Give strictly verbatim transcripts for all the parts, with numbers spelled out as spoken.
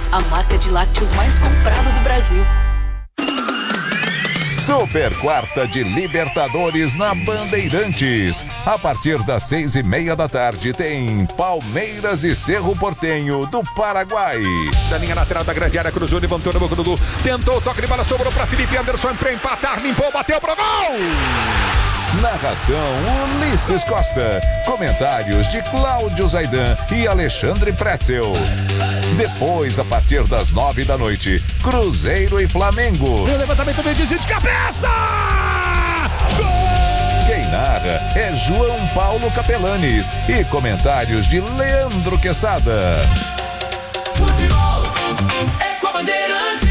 a marca de lácteos mais comprada do Brasil. Super Quarta de Libertadores na Bandeirantes. A partir das seis e meia da tarde tem Palmeiras e Cerro Porteño do Paraguai. Da linha lateral da grande área, cruzou, levantou no Dudu. Tentou o toque de bola, sobrou para Felipe Anderson para empatar, limpou, bateu pro gol! Narração Ulisses Costa. Comentários de Cláudio Zaidan e Alexandre Pretzel. Depois, a partir das nove da noite, Cruzeiro e Flamengo. O levantamento vem de cabeça! Gol! Quem narra é João Paulo Capelanes e comentários de Leandro Quesada. Futebol é com a Bandeirantes.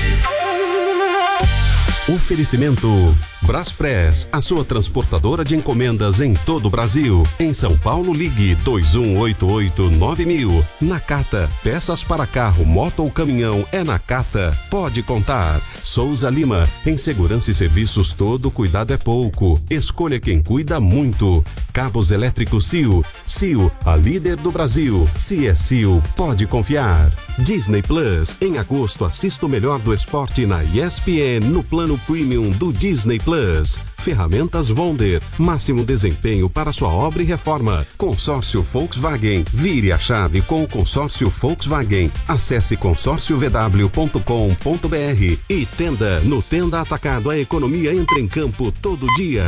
Oferecimento Braspress, a sua transportadora de encomendas em todo o Brasil. Em São Paulo, ligue dois um oito oito nove mil. Nakata, peças para carro, moto ou caminhão, é Nakata. Pode contar. Souza Lima, em segurança e serviços todo cuidado é pouco. Escolha quem cuida muito. Cabos elétricos C I O. C I O, a líder do Brasil. Se é C I O, pode confiar. Disney Plus, em agosto assista o melhor do esporte na E S P N no plano Premium do Disney Plus. Ferramentas Wonder, máximo desempenho para sua obra e reforma. Consórcio Volkswagen, vire a chave com o consórcio Volkswagen. Acesse consórcio v w ponto com ponto b r e Tenda. No Tenda Atacado, a economia entra em campo todo dia.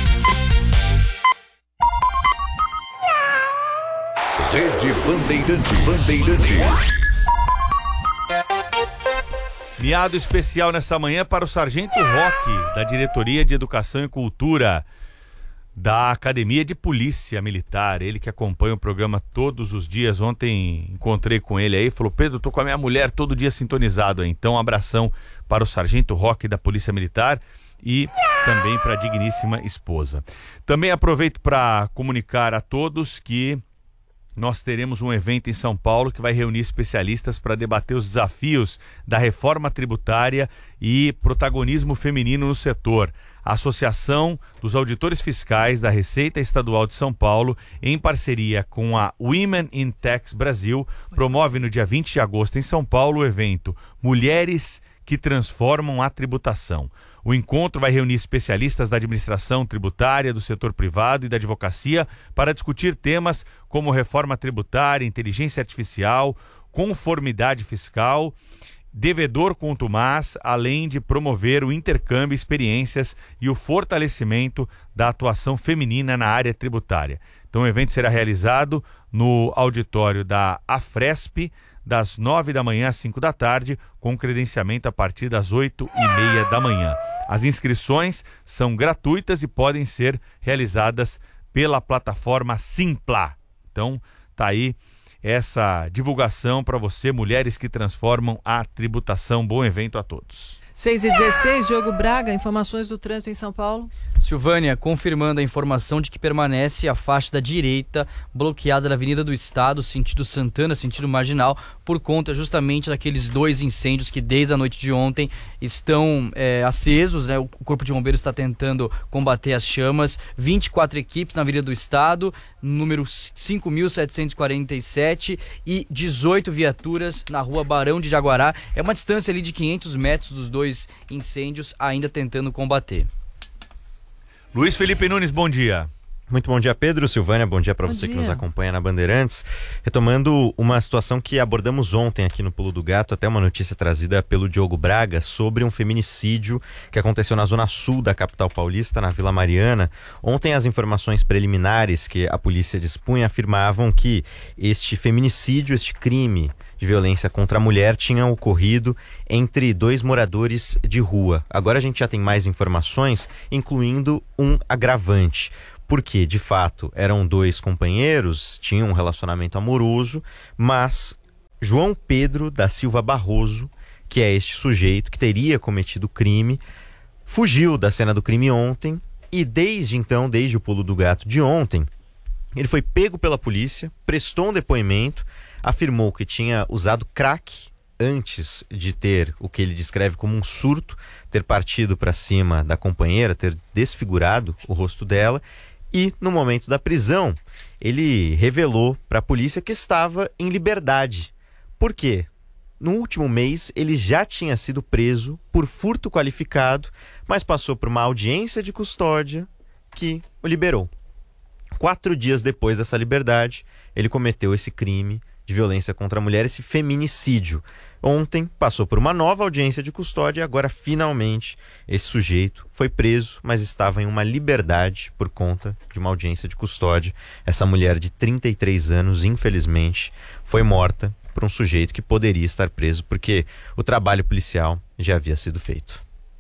Rede Bandeirantes. Bandeirantes. Miado especial nessa manhã para o Sargento Roque, da Diretoria de Educação e Cultura da Academia de Polícia Militar. Ele que acompanha o programa todos os dias. Ontem encontrei com ele aí, falou: Pedro, tô com a minha mulher todo dia sintonizado aí. Então, um abração para o Sargento Roque da Polícia Militar e também para a digníssima esposa. Também aproveito para comunicar a todos que nós teremos um evento em São Paulo que vai reunir especialistas para debater os desafios da reforma tributária e protagonismo feminino no setor. A Associação dos Auditores Fiscais da Receita Estadual de São Paulo, em parceria com a Women in Tax Brasil, promove no dia vinte de agosto em São Paulo o evento Mulheres que Transformam a Tributação. O encontro vai reunir especialistas da administração tributária, do setor privado e da advocacia para discutir temas como reforma tributária, inteligência artificial, conformidade fiscal, devedor contumaz, além de promover o intercâmbio, experiências e o fortalecimento da atuação feminina na área tributária. Então o evento será realizado no auditório da Afresp, das nove da manhã às cinco da tarde, com credenciamento a partir das oito e meia da manhã. As inscrições são gratuitas e podem ser realizadas pela plataforma Simpla. Então, tá aí essa divulgação para você, mulheres que transformam a tributação. Bom evento a todos. seis e dezesseis, Diogo Braga, informações do trânsito em São Paulo. Silvânia, confirmando a informação de que permanece a faixa da direita bloqueada na Avenida do Estado, sentido Santana, sentido Marginal, por conta justamente daqueles dois incêndios que desde a noite de ontem estão é, acesos, né? O Corpo de Bombeiros está tentando combater as chamas. vinte e quatro equipes na Avenida do Estado, número cinco mil setecentos e quarenta e sete, e dezoito viaturas na Rua Barão de Jaguará. É uma distância ali de quinhentos metros dos dois incêndios, ainda tentando combater. Luiz Felipe Nunes, bom dia. Muito bom dia, Pedro. Silvânia, bom dia para você dia. que nos acompanha na Bandeirantes. Retomando uma situação que abordamos ontem aqui no Pulo do Gato, até uma notícia trazida pelo Diogo Braga sobre um feminicídio que aconteceu na zona sul da capital paulista, na Vila Mariana. Ontem as informações preliminares que a polícia dispunha afirmavam que este feminicídio, este crime de violência contra a mulher tinha ocorrido entre dois moradores de rua. Agora a gente já tem mais informações, incluindo um agravante. Porque, de fato, eram dois companheiros, tinham um relacionamento amoroso, mas João Pedro da Silva Barroso, que é este sujeito que teria cometido o crime, fugiu da cena do crime ontem e desde então, desde o Pulo do Gato de ontem, ele foi pego pela polícia, prestou um depoimento, afirmou que tinha usado crack antes de ter o que ele descreve como um surto, ter partido para cima da companheira, ter desfigurado o rosto dela. E, no momento da prisão, ele revelou para a polícia que estava em liberdade. Por quê? no último mês, ele já tinha sido preso por furto qualificado, mas passou por uma audiência de custódia que o liberou. Quatro dias depois dessa liberdade, ele cometeu esse crime de violência contra a mulher, esse feminicídio. Ontem passou por uma nova audiência de custódia e agora, finalmente, esse sujeito foi preso, mas estava em uma liberdade por conta de uma audiência de custódia. Essa mulher de trinta e três anos, infelizmente, foi morta por um sujeito que poderia estar preso, porque o trabalho policial já havia sido feito.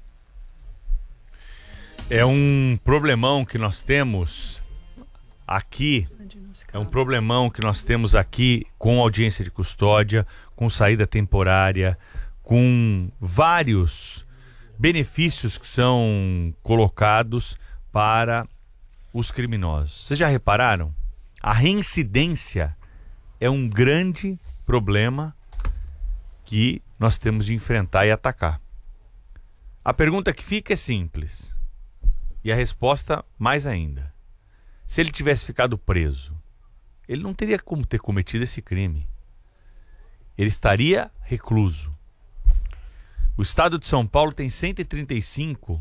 É um problemão que nós temos aqui, é um problemão que nós temos aqui com audiência de custódia, com saída temporária, com vários benefícios que são colocados para os criminosos. Vocês já repararam? A reincidência é um grande problema que nós temos de enfrentar e atacar. A pergunta que fica é simples, e a resposta mais ainda. Se ele tivesse ficado preso, ele não teria como ter cometido esse crime. Ele estaria recluso. O estado de São Paulo tem cento e trinta e cinco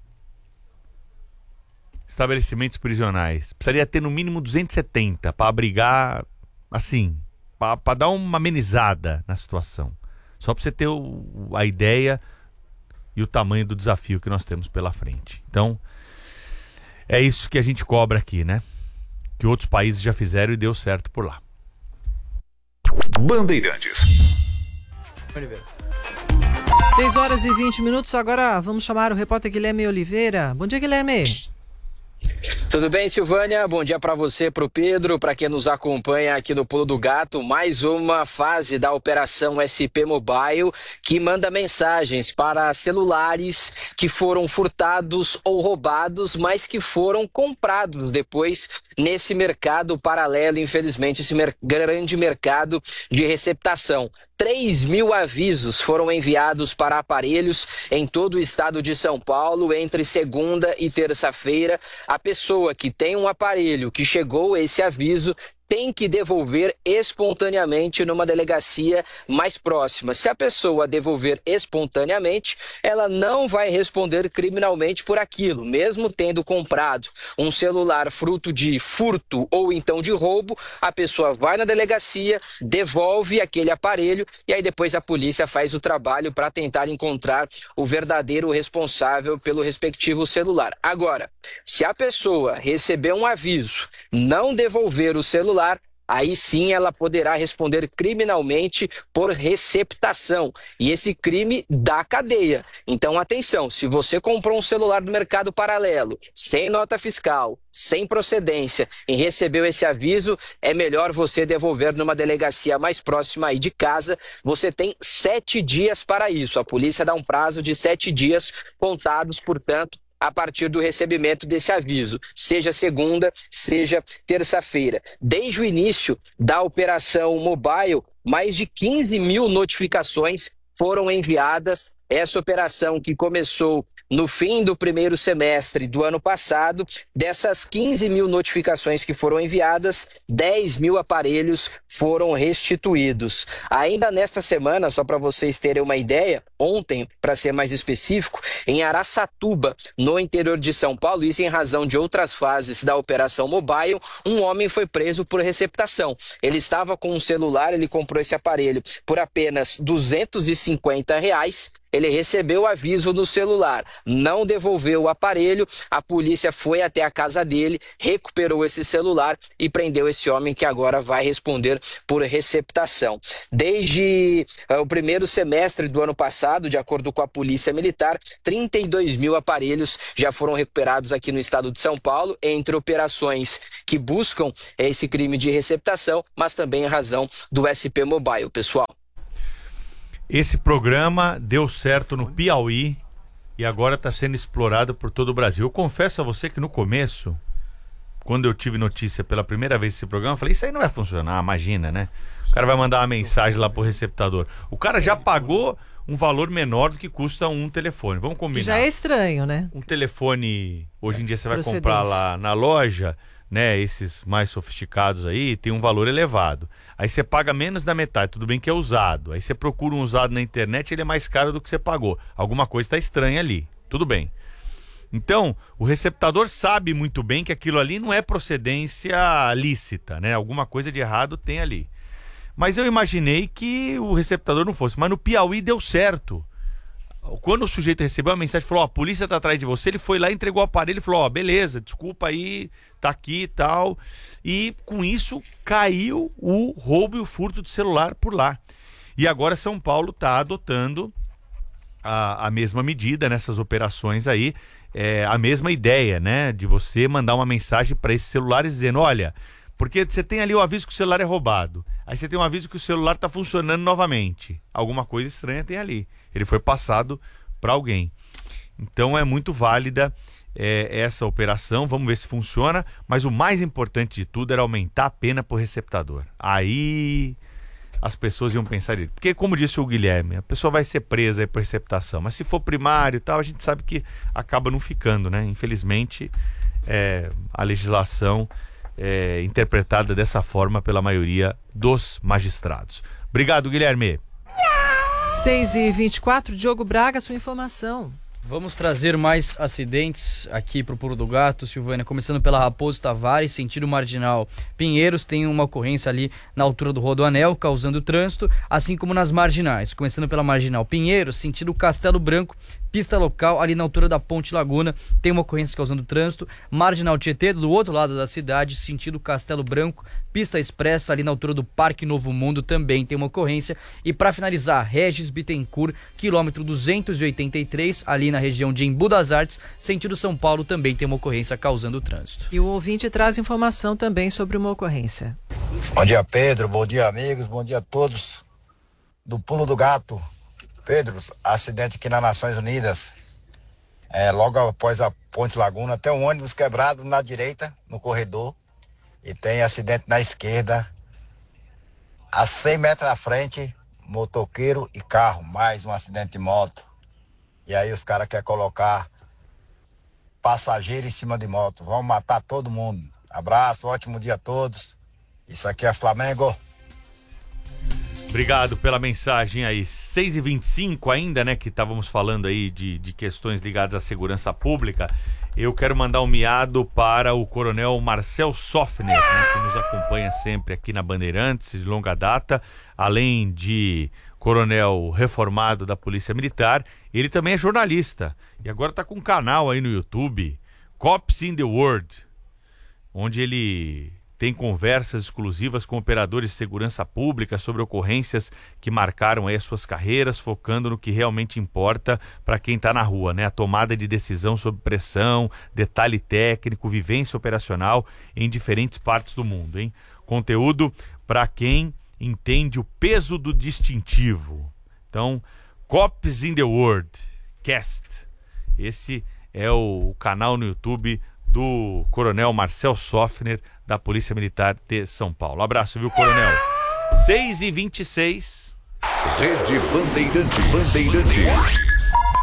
estabelecimentos prisionais. Precisaria ter no mínimo duzentos e setenta para abrigar, assim, para dar uma amenizada na situação. Só para você ter o, a ideia e o tamanho do desafio que nós temos pela frente. Então, é isso que a gente cobra aqui, né? Que outros países já fizeram e deu certo por lá. Bandeirantes. seis horas e vinte minutos, agora vamos chamar o repórter Guilherme Oliveira. Bom dia, Guilherme. Tudo bem, Silvânia? Bom dia para você, para o Pedro, para quem nos acompanha aqui no Pulo do Gato. Mais uma fase da Operação S P Mobile, que manda mensagens para celulares que foram furtados ou roubados, mas que foram comprados depois nesse mercado paralelo, infelizmente, esse mer- grande mercado de receptação. três mil avisos foram enviados para aparelhos em todo o estado de São Paulo entre segunda e terça-feira. A pessoa que tem um aparelho que chegou esse aviso tem que devolver espontaneamente numa delegacia mais próxima. Se a pessoa devolver espontaneamente, ela não vai responder criminalmente por aquilo, mesmo tendo comprado um celular fruto de furto ou então de roubo. A pessoa vai na delegacia, devolve aquele aparelho e aí depois a polícia faz o trabalho para tentar encontrar o verdadeiro responsável pelo respectivo celular. Agora, se a pessoa receber um aviso, não devolver o celular, aí sim ela poderá responder criminalmente por receptação. E esse crime dá cadeia. Então atenção, se você comprou um celular do mercado paralelo, sem nota fiscal, sem procedência, e recebeu esse aviso, é melhor você devolver numa delegacia mais próxima aí de casa. Você tem sete dias para isso. A polícia dá um prazo de sete dias contados, portanto, a partir do recebimento desse aviso, seja segunda, seja terça-feira. Desde o início da operação mobile, mais de quinze mil notificações foram enviadas. Essa operação que começou no fim do primeiro semestre do ano passado, dessas quinze mil notificações que foram enviadas, dez mil aparelhos foram restituídos. Ainda nesta semana, só para vocês terem uma ideia, ontem, para ser mais específico, em Araçatuba, no interior de São Paulo, isso em razão de outras fases da operação mobile, um homem foi preso por receptação. Ele estava com um celular, ele comprou esse aparelho por apenas duzentos e cinquenta reais. Ele recebeu o aviso no celular, não devolveu o aparelho, a polícia foi até a casa dele, recuperou esse celular e prendeu esse homem que agora vai responder por receptação. Desde uh, o primeiro semestre do ano passado, de acordo com a Polícia Militar, trinta e dois mil aparelhos já foram recuperados aqui no estado de São Paulo, entre operações que buscam esse crime de receptação, mas também em razão do S P Mobile, pessoal. Esse programa deu certo no Piauí e agora está sendo explorado por todo o Brasil. Eu confesso a você que no começo, quando eu tive notícia pela primeira vez desse programa, eu falei, isso aí não vai funcionar, imagina, né? O cara vai mandar uma mensagem lá pro receptador. O cara já pagou um valor menor do que custa um telefone. Vamos combinar. Já é estranho, né? Um telefone, hoje em dia você vai comprar lá na loja, né, esses mais sofisticados aí, tem um valor elevado. Aí você paga menos da metade, tudo bem que é usado. Aí você procura um usado na internet, ele é mais caro do que você pagou. Alguma coisa está estranha ali, tudo bem. Então, o receptador sabe muito bem que aquilo ali não é procedência lícita, né? Alguma coisa de errado tem ali. Mas eu imaginei que o receptador não fosse. Mas no Piauí deu certo. Quando o sujeito recebeu a mensagem, falou, ó, a polícia tá atrás de você, ele foi lá, entregou o aparelho e falou, ó, beleza, desculpa aí, tá aqui e tal. E com isso caiu o roubo e o furto de celular por lá. E agora São Paulo tá adotando a, a mesma medida nessas operações aí, é, a mesma ideia, né, de você mandar uma mensagem para esses celulares dizendo, olha, porque você tem ali o aviso que o celular é roubado, aí você tem um aviso que o celular está funcionando novamente, alguma coisa estranha tem ali, ele foi passado para alguém. Então é muito válida é, essa operação, vamos ver se funciona, mas o mais importante de tudo era aumentar a pena para o receptador. Aí as pessoas iam pensar nisso. Porque, como disse o Guilherme, a pessoa vai ser presa aí por receptação. Mas se for primário e tal, a gente sabe que acaba não ficando, né? Infelizmente, é, a legislação é interpretada dessa forma pela maioria dos magistrados. Obrigado, Guilherme. seis e vinte e quatro, Diogo Braga, sua informação. Vamos trazer mais acidentes aqui para o Pulo do Gato, Silvânia, começando pela Raposo Tavares, sentido marginal. Pinheiros tem uma ocorrência ali na altura do Rodoanel, causando trânsito, assim como nas marginais. Começando pela marginal Pinheiros, sentido Castelo Branco, pista local ali na altura da Ponte Laguna, tem uma ocorrência causando trânsito. Marginal Tietê, do outro lado da cidade, sentido Castelo Branco, pista expressa ali na altura do Parque Novo Mundo, também tem uma ocorrência. E para finalizar, Regis Bittencourt, quilômetro duzentos e oitenta e três, ali na região de Embu das Artes, sentido São Paulo, também tem uma ocorrência causando trânsito. E o ouvinte traz informação também sobre uma ocorrência. Bom dia, Pedro, bom dia, amigos, bom dia a todos do Pulo do Gato. Pedro, acidente aqui nas Nações Unidas, é, logo após a Ponte Laguna, tem um ônibus quebrado na direita, no corredor, e tem acidente na esquerda, a cem metros à frente, motoqueiro e carro, mais um acidente de moto. E aí os caras querem colocar passageiro em cima de moto, vão matar todo mundo. Abraço, ótimo dia a todos, isso aqui é Flamengo. Obrigado pela mensagem aí. seis e vinte e cinco ainda, né, que estávamos falando aí de, de questões ligadas à segurança pública. Eu quero mandar um miado para o coronel Marcel Sofner, né, que nos acompanha sempre aqui na Bandeirantes, de longa data. Além de coronel reformado da Polícia Militar, ele também é jornalista. E agora está com um canal aí no YouTube, Cops in the World, onde ele tem conversas exclusivas com operadores de segurança pública sobre ocorrências que marcaram aí as suas carreiras, focando no que realmente importa para quem está na rua, né? A tomada de decisão sob pressão, detalhe técnico, vivência operacional em diferentes partes do mundo, hein? Conteúdo para quem entende o peso do distintivo. Então, Cops in the World, Cast. Esse é o canal no YouTube do coronel Marcel Sofner, da Polícia Militar de São Paulo. Abraço, viu, coronel? seis e vinte e seis. Rede Bandeirantes. Bandeirantes.